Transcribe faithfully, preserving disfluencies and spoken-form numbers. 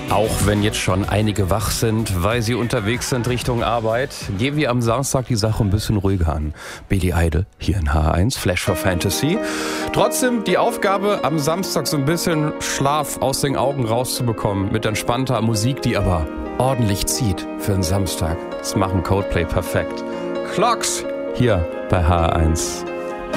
Auch wenn jetzt schon einige wach sind, weil sie unterwegs sind Richtung Arbeit, gehen wir am Samstag die Sache ein bisschen ruhiger an. Billy Idol hier in H eins, Flash for Fantasy. Trotzdem die Aufgabe, am Samstag so ein bisschen Schlaf aus den Augen rauszubekommen mit entspannter Musik, die aber ordentlich zieht für einen Samstag. Das machen Coldplay perfekt. Clocks hier bei H eins.